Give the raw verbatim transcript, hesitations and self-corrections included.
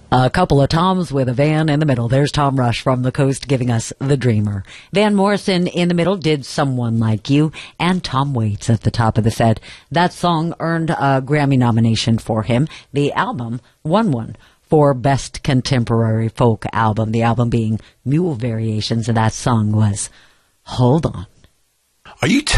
A couple of Toms with a van in the middle. There's Tom Rush from the coast giving us The Dreamer. Van Morrison in the middle did Someone Like You, and Tom Waits at the top of the set. That song earned a Grammy nomination for him. The album won one for Best Contemporary Folk Album, the album being Mule Variations, and that song was Hold On. Are you